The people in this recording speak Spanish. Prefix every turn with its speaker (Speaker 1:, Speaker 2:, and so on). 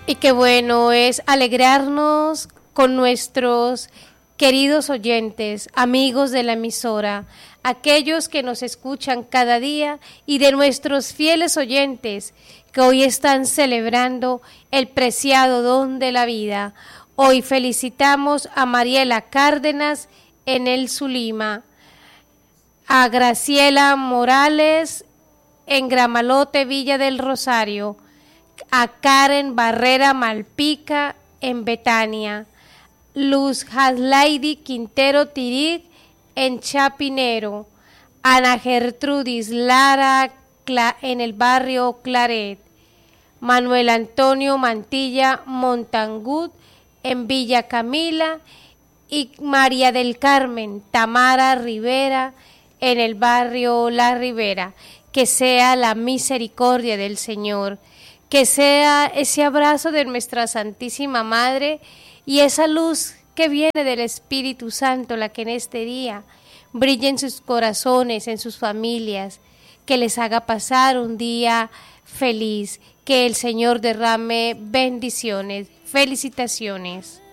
Speaker 1: Y qué bueno es alegrarnos con nuestros queridos oyentes, amigos de la emisora, aquellos que nos escuchan cada día y de nuestros fieles oyentes que hoy están celebrando el preciado don de la vida. Hoy felicitamos a Mariela Cárdenas en el Zulima, a Graciela Morales en Gramalote, Villa del Rosario, a Karen Barrera Malpica en Betania, Luz Haslaidi Quintero Tirig en Chapinero, Ana Gertrudis Lara en el barrio Claret, Manuel Antonio Mantilla Montangut en Villa Camila y María del Carmen Tamara Rivera en el barrio La Ribera. Que sea la misericordia del Señor, que sea ese abrazo de nuestra Santísima Madre y esa luz que viene del Espíritu Santo, la que en este día brille en sus corazones, en sus familias, que les haga pasar un día feliz, que el Señor derrame bendiciones, felicitaciones.